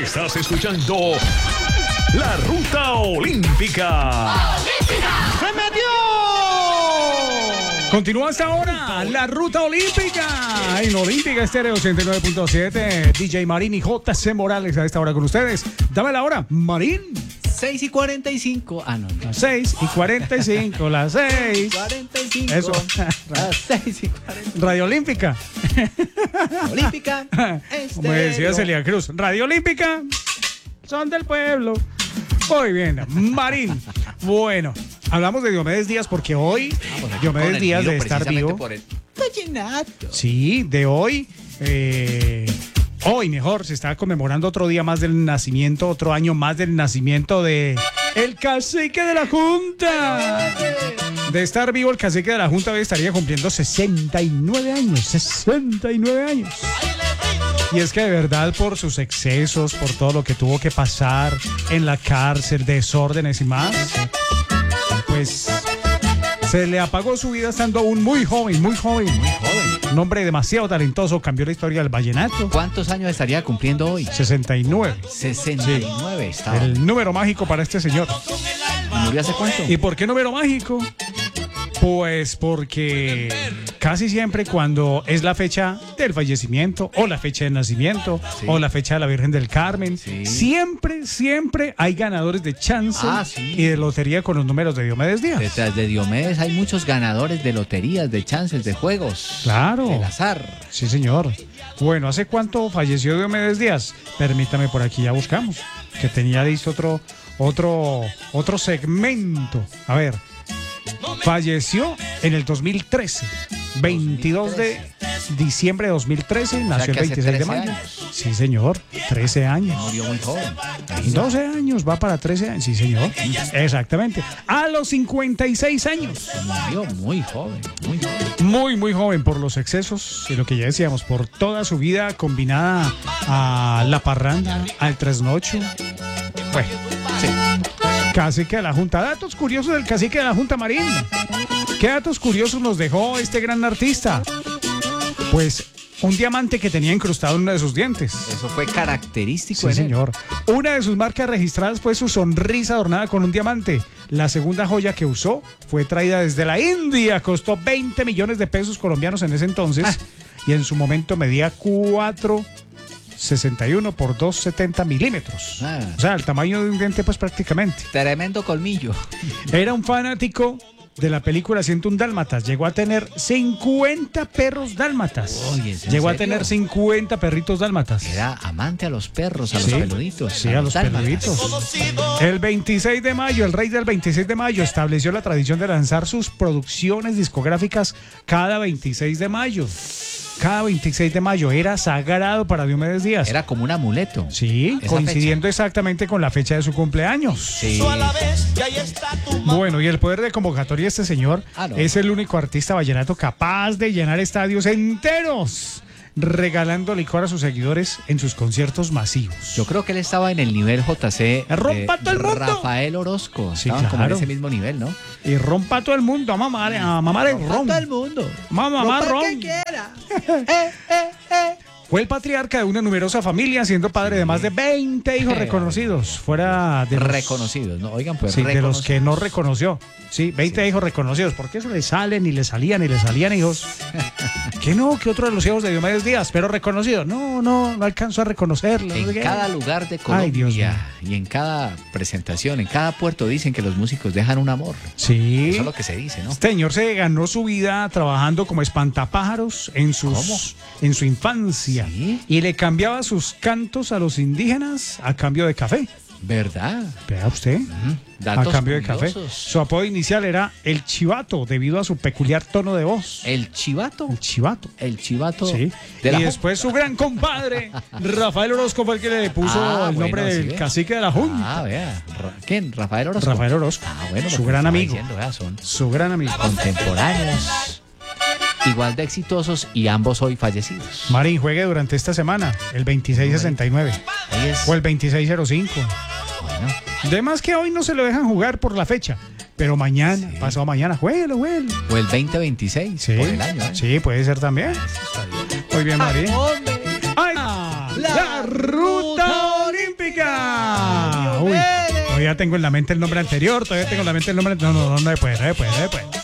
Estás escuchando La Ruta Olímpica. ¡Se metió! Continúa hasta ahora La Ruta Olímpica en Olímpica Estéreo 89.7. DJ Marín y JC Morales a esta hora con ustedes. Dame la hora, Marín. 6:45. Ah, no. 6:45, las 6. 45. Eso. Las 6:45. Radio Olímpica. Olímpica. Como decía Celia Cruz. Radio Olímpica. Son del pueblo. Muy bien, Marín. Bueno, hablamos de Diomedes Díaz porque hoy Diomedes Díaz de estar vivo. Por el vallenato. Sí, de hoy. Hoy mejor, se está conmemorando otro día más del nacimiento, otro año más del nacimiento de el cacique de la Junta. De estar vivo, el cacique de la Junta hoy estaría cumpliendo 69 años. 69 años. Y es que de verdad, por sus excesos, por todo lo que tuvo que pasar en la cárcel, desórdenes y más, pues se le apagó su vida estando aún muy joven, muy joven. Muy joven. Un hombre demasiado talentoso, cambió la historia del vallenato. ¿Cuántos años estaría cumpliendo hoy? 69. 69 estaba. El número mágico para este señor. ¿Murió hace cuánto? ¿Y por qué número mágico? Pues porque casi siempre cuando es la fecha del fallecimiento o la fecha de nacimiento o la fecha de la Virgen del Carmen, siempre hay ganadores de chance y de lotería con los números de Diomedes Díaz. Detrás de Diomedes hay muchos ganadores de loterías, de chances, de juegos. Claro. Del azar. Sí, señor. Bueno, ¿hace cuánto falleció Diomedes Díaz? Permítame, por aquí ya buscamos, que tenía listo otro segmento. A ver. Falleció en el 2013, 22 de diciembre de 2013, nació el 26 de mayo. Años. Sí, señor, 13 años. Murió muy joven. 12 años, va para 13 años, sí, señor. Exactamente. A los 56 años. Murió muy joven, muy joven. Muy joven por los excesos y lo que ya decíamos, por toda su vida combinada a la parranda, al trasnocho. Bueno, sí. Cacique de la Junta. Datos curiosos del cacique de la Junta, Marín. ¿Qué datos curiosos nos dejó este gran artista? Pues un diamante que tenía incrustado en uno de sus dientes. Eso fue característico. Sí, señor. Una de sus marcas registradas fue su sonrisa adornada con un diamante. La segunda joya que usó fue traída desde la India. Costó 20 millones de pesos colombianos en ese entonces. Y en su momento medía 4,61 por 2,70 milímetros. O sea, el tamaño de un diente, pues prácticamente. Tremendo colmillo. Era un fanático de la película 101 Dálmatas. Llegó a tener 50 perros dálmatas. Oye, llegó a tener 50 perritos dálmatas. Era amante a los perros, a los peluditos. Sí, a los peluditos. El 26 de mayo, el rey del 26 de mayo, estableció la tradición de lanzar sus producciones discográficas cada 26 de mayo. Cada 26 de mayo era sagrado para Diomedes Díaz. Era como un amuleto. Sí, coincidiendo exactamente con la fecha de su cumpleaños. Sí. Bueno, y el poder de convocatoria de este señor es el único artista vallenato capaz de llenar estadios enteros, regalando licor a sus seguidores en sus conciertos masivos. Yo creo que él estaba en el nivel JC ¡Rompa todo el mundo! Rafael Orozco. Sí, Estaban como en claro. ese mismo nivel, ¿no? Y rompa todo el mundo, a mamar el ron. Todo el mundo. Mamá ron. Que quiera. Fue el patriarca de una numerosa familia, siendo padre de más de 20 hijos reconocidos, fuera de los... Reconocidos, ¿no? Oigan, pues Sí, de los que no reconoció. Sí, 20 hijos reconocidos. Porque eso le salen y le salían hijos. Que no, que otro de los hijos de Diomedes Díaz, pero reconocido. No alcanzó a reconocerlo. En cada lugar de Colombia. Ay, Dios mío. Y en cada presentación, en cada puerto dicen que los músicos dejan un amor. Sí. Eso es lo que se dice, ¿no? Este señor se ganó su vida trabajando como espantapájaros en su infancia. ¿Sí? Y le cambiaba sus cantos a los indígenas a cambio de café. ¿Verdad? Vea usted. Datos a cambio de curiosos. café. Su apodo inicial era El Chivato, debido a su peculiar tono de voz. ¿El Chivato? El Chivato. El Chivato. Sí. De Y la después su gran compadre, Rafael Orozco, fue el que le puso el nombre del ve. cacique de la Junta. Vea. ¿Quién? ¿Rafael Orozco? Rafael Orozco. Bueno, su gran amigo. Son Su gran amigo. contemporáneos, igual de exitosos y ambos hoy fallecidos. Marín, juegue durante esta semana, el 2669 Hoy es... o el 2605. Bueno, De más que hoy no se lo dejan jugar por la fecha, pero mañana, pasado mañana, jueguelo. o el 2026 Sí, por el año, ¿eh? sí, puede ser también. Está bien. Muy bien, Marín. ¡Hombre! ¡Ay! La ruta olímpica. todavía tengo en la mente el nombre anterior, todavía tengo en la mente el nombre... No, no, no, no puede, no puede, no puede.